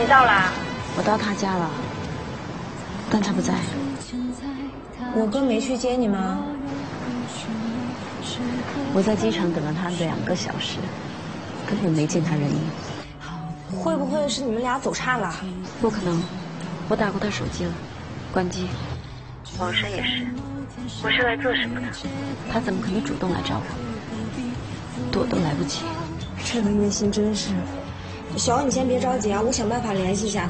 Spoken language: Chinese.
你到啦？ 我到他家了，但他不在。 我哥没去接你吗？ 我在机场等了他2个小时，根本没见他人影。 会不会是你们俩走岔了？ 不可能，我打过他手机了，关机。王生也是，我是来做什么的？他怎么可能主动来找我？躲都来不及。 这个叶欣真是。小欧，你先别着急啊，我想办法联系一下